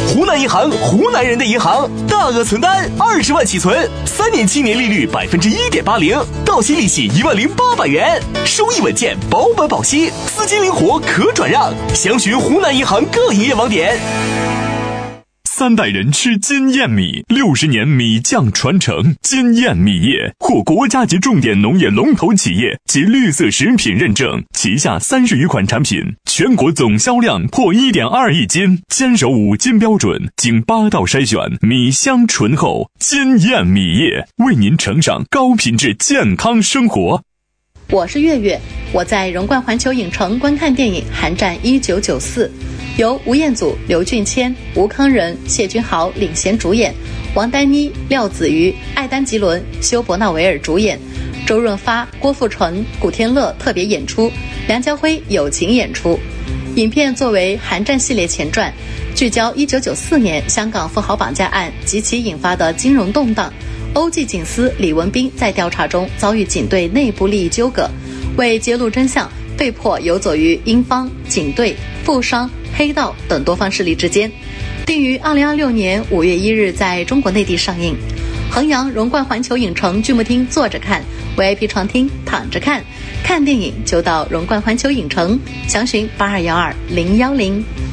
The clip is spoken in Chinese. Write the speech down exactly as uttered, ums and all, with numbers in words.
湖南银行，湖南人的银行，大额存单二十万起存，三年期年利率百分之一点八零，到期利息一万零八百元，收益稳健，保本保息，资金灵活可转让。详询湖南银行各营业网点。 三代人吃金燕米，六十年米酱传承。金燕米业获国家级重点农业龙头企业及绿色食品认证，旗下三十余款产品，全国总销量破 一点二亿斤，坚守五金标准，经八道筛选，米香醇厚。金燕米业为您呈上高品质健康生活。 我是月月，我在荣冠环球影城观看电影《寒战一九九四》。由吴彦祖、刘俊谦、吴康仁、谢君豪领衔主演，王丹妮、廖子瑜、艾丹吉伦、休伯纳维尔主演，周润发、郭富城、古天乐特别演出，梁家辉友情演出。影片作为寒战系列前传，聚焦一九九四年香港富豪绑架案及其引发的金融动荡。欧记警司李文斌在调查中遭遇警队内部利益纠葛，为揭露真相，被迫游走于英方、警队、富商、黑道等多方势力之间，定于二零二六年五月一日在中国内地上映。衡阳荣冠环球影城剧目厅坐着看 ，V I P 床厅躺着看，看电影就到荣冠环球影城，详询八二幺二零幺零。